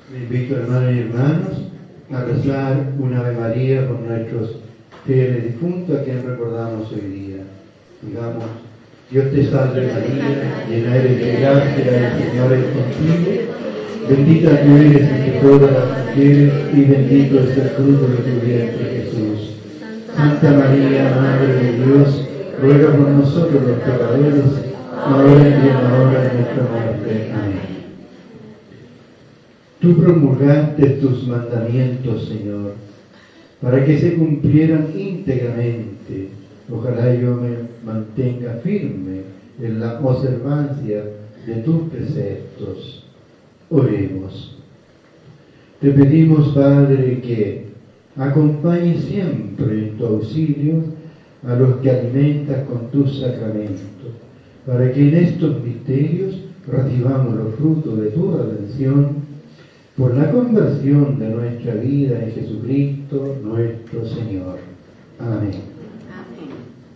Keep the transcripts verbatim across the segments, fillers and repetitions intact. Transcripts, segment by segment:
Me invito, hermanos y hermanos, a rezar una Ave María por nuestros fieles difuntos a quien recordamos hoy día. Digamos: Dios te salve María, llena eres de gracia, el Señor es contigo. Bendita tú eres entre todas las mujeres y bendito es el fruto de tu vientre, Jesús. Santa María, Madre de Dios, ruega por nosotros los pecadores, ahora y en la hora de nuestra muerte. Amén. Tú promulgaste tus mandamientos, Señor, para que se cumplieran íntegramente. Ojalá yo me mantenga firme en la observancia de tus preceptos. Oremos. Te pedimos, Padre, que acompañes siempre en tu auxilio a los que alimentas con tus sacramentos, para que en estos misterios recibamos los frutos de tu redención por la conversión de nuestra vida en Jesucristo nuestro Señor. Amén. Amén.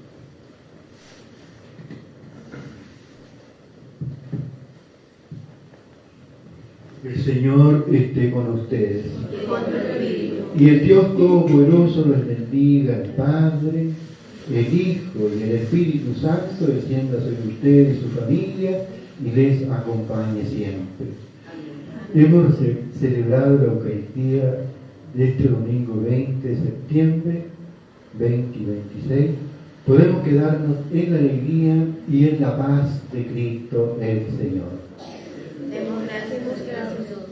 El Señor esté con ustedes. Y con tu espíritu. Y el Dios Todopoderoso los bendiga, el Padre, el Hijo y el Espíritu Santo, descienda sobre ustedes y su familia y les acompañe siempre. Hemos ce- celebrado la Eucaristía de este domingo veinte de septiembre, veinte y veintiséis. Podemos quedarnos en la alegría y en la paz de Cristo el Señor. Demos gracias a Dios.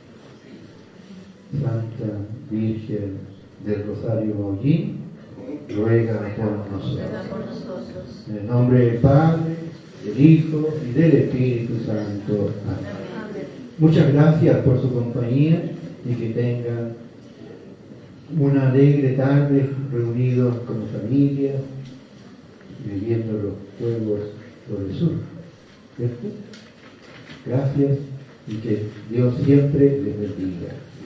Santa Virgen del Rosario Maullín, ruega por nosotros. Ruega por nosotros. En el nombre del Padre, del Hijo y del Espíritu Santo. Amén. Amén. Muchas gracias por su compañía y que tengan una alegre tarde reunidos como familia, viviendo los fuegos por el sur. ¿Cierto? Gracias y que Dios siempre les bendiga.